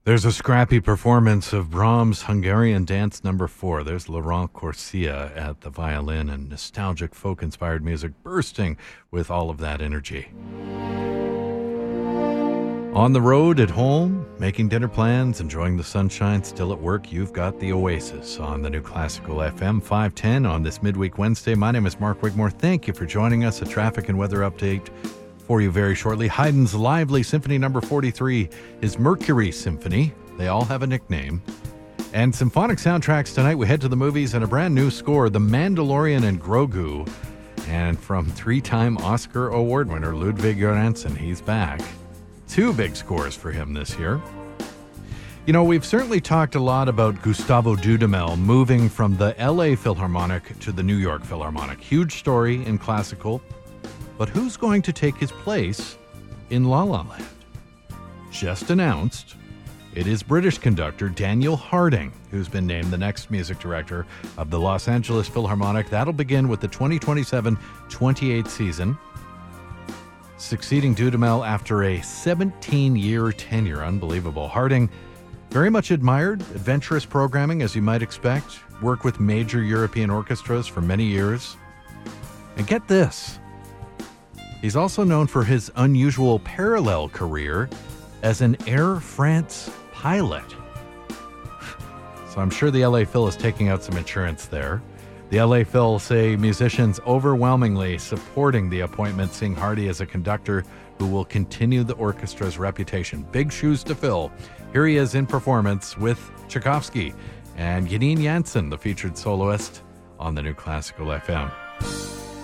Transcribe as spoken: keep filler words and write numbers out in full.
There's a scrappy performance of Brahms' Hungarian Dance Number Four. There's Laurent Corsia at the violin, and nostalgic folk-inspired music bursting with all of that energy. On the road, at home, making dinner plans, enjoying the sunshine, still at work, you've got the Oasis on the New Classical F M five ten on this midweek Wednesday. My name is Mark Wigmore. Thank you for joining us. A traffic and weather update for you very shortly. Haydn's lively Symphony Number forty-three is Mercury Symphony. They all have a nickname. And symphonic soundtracks tonight. We head to the movies and a brand new score, The Mandalorian and Grogu. And from three-time Oscar Award winner Ludwig Göransson, he's back. Two big scores for him this year. You know, we've certainly talked a lot about Gustavo Dudamel moving from the L A Philharmonic to the New York Philharmonic. Huge story in classical. But who's going to take his place in La La Land? Just announced, it is British conductor Daniel Harding, who's been named the next music director of the Los Angeles Philharmonic. That'll begin with the twenty twenty-seven twenty-eight season, succeeding Dudamel after a seventeen-year tenure. Unbelievable. Harding, very much admired, adventurous programming, as you might expect, worked with major European orchestras for many years. And get this, he's also known for his unusual parallel career as an Air France pilot. So I'm sure the L A Phil is taking out some insurance there. The L A Phil say musicians overwhelmingly supporting the appointment, seeing Hardy as a conductor who will continue the orchestra's reputation. Big shoes to fill. Here he is in performance with Tchaikovsky and Janine Jansen, the featured soloist on the New Classical F M.